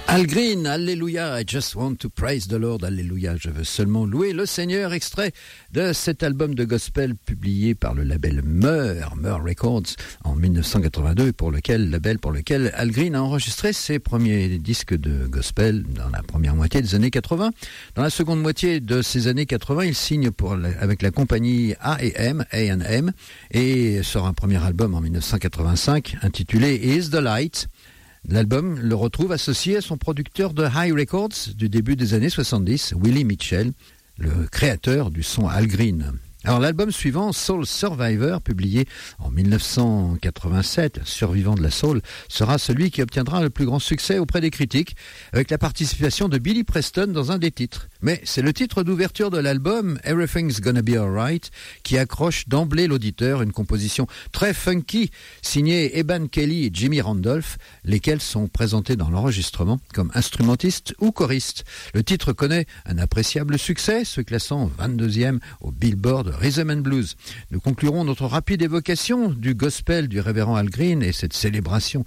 Al Green, Alléluia, I just want to praise the Lord, Alléluia, je veux seulement louer le Seigneur, extrait de cet album de gospel publié par le label Meur Records en 1982, label pour lequel Al Green a enregistré ses premiers disques de gospel dans la première moitié des années 80. Dans la seconde moitié de ces années 80, il signe avec la compagnie A&M et sort un premier album en 1985 intitulé Is the Light. L'album le retrouve associé à son producteur de High Records du début des années 70, Willie Mitchell, le créateur du son Al Green. Alors l'album suivant, Soul Survivor, publié en 1987, survivant de la soul, sera celui qui obtiendra le plus grand succès auprès des critiques, avec la participation de Billy Preston dans un des titres. Mais c'est le titre d'ouverture de l'album, Everything's Gonna Be Alright, qui accroche d'emblée l'auditeur, une composition très funky, signée Eban Kelly et Jimmy Randolph, lesquels sont présentés dans l'enregistrement comme instrumentistes ou choristes. Le titre connaît un appréciable succès, se classant 22e au Billboard Rhythm and Blues. Nous conclurons notre rapide évocation du gospel du révérend Al Green et cette célébration